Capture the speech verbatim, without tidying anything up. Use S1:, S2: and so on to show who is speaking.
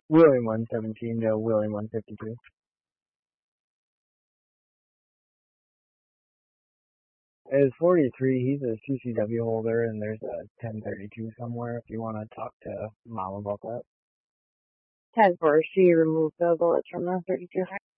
S1: William one seventeen to William one fifty-two. Is forty-three. He's a C C W holder, and there's a ten thirty-two somewhere if you want to talk to Mom about that.
S2: ten four, she removed the bullets from the thirty-two.